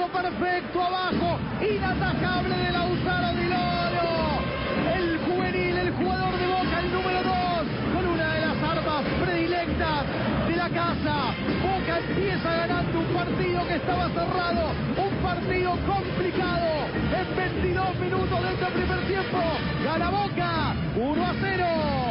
perfecto abajo, inatajable de Lautaro Di Loro. El juvenil, el jugador de Boca, el número 2, con una de las armas predilectas de la casa. Boca empieza ganando un partido que estaba cerrado, un partido complicado. En 22 minutos de este primer tiempo, gana Boca 1-0.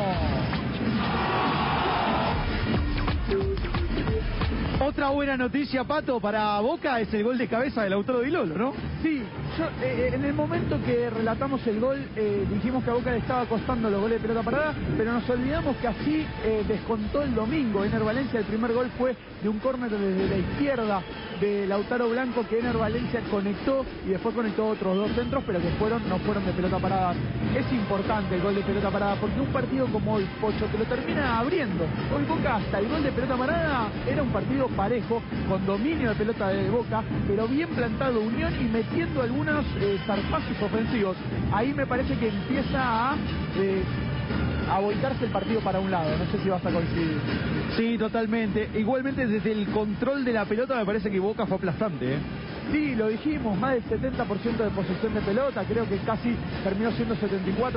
Otra buena noticia, Pato, para Boca es el gol de cabeza de Lautaro Di Loro, ¿no? Sí, en el momento que relatamos el gol, dijimos que a Boca le estaba costando los goles de pelota parada, pero nos olvidamos que así descontó el domingo Ener Valencia. El primer gol fue de un córner desde la izquierda de Lautaro Blanco, que Ener Valencia conectó y después conectó otros dos centros, pero que no fueron de pelota parada. Es importante el gol de pelota parada, porque un partido como hoy, Pocho, te lo termina abriendo. Hoy Boca, hasta el gol de pelota parada, era un partido parejo, con dominio de pelota de Boca, pero bien plantado Unión y metiendo algunos zarpazos ofensivos. Ahí me parece que empieza a volcarse el partido para un lado. No sé si vas a coincidir. Sí, totalmente. Igualmente desde el control de la pelota me parece que Boca fue aplastante, ¿eh? Sí, lo dijimos, más del 70% de posesión de pelota, creo que casi terminó siendo 74-75%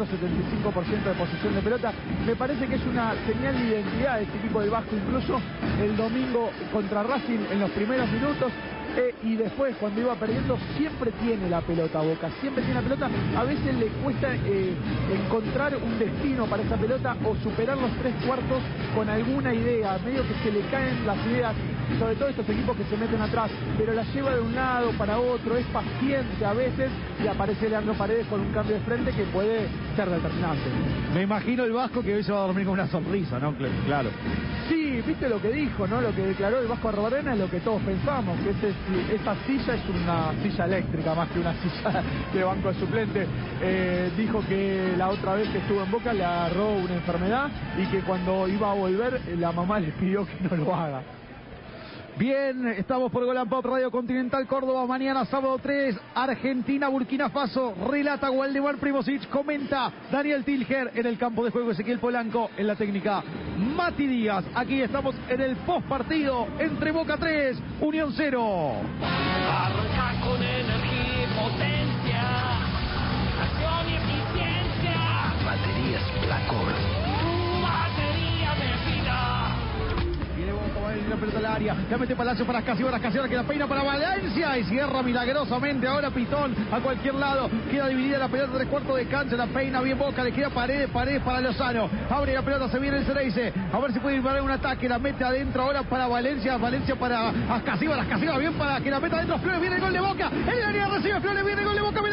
de posesión de pelota. Me parece que es una señal de identidad de este equipo del Vasco, incluso el domingo contra Racing en los primeros minutos. Y después, cuando iba perdiendo, siempre tiene la pelota Boca, siempre tiene la pelota. A veces le cuesta encontrar un destino para esa pelota o superar los 3/4 con alguna idea, medio que se le caen las ideas, sobre todo estos equipos que se meten atrás, pero la lleva de un lado para otro, es paciente a veces, y aparece Leandro Paredes con un cambio de frente que puede ser determinante. Me imagino el Vasco que hoy se va a dormir con una sonrisa, ¿no? Claro. Sí, viste lo que dijo, ¿no? Lo que declaró el Vasco Arrobarena es lo que todos pensamos, que esa silla es una silla eléctrica más que una silla de banco de suplente. Dijo que la otra vez que estuvo en Boca le agarró una enfermedad y que cuando iba a volver la mamá le pidió que no lo haga. Bien, estamos por Golan Pop, Radio Continental Córdoba, mañana sábado 3, Argentina, Burkina Faso, relata Waldemar Primozic, comenta Daniel Tilger, en el campo de juego Ezequiel Polanco, en la técnica Mati Díaz. Aquí estamos en el postpartido entre Boca 3, Unión 0. Arranca con energía y potencia, acción y eficiencia. Baterías Placor. Batería de vida. Viene Boca, va a ir la pelota al área, la mete Palacio para Casiola que la peina para Valencia y cierra milagrosamente ahora Pitón a cualquier lado. Queda dividida la pelota 3/4 de cancha, la peina bien Boca, le queda Paredes para Lozano. Abre la pelota, se viene el Cereice, a ver si puede disparar un ataque, la mete adentro ahora para Valencia para Ascasiba bien para que la meta adentro. Flores, viene el gol de Boca, en el área recibe Flores, viene el gol de Boca.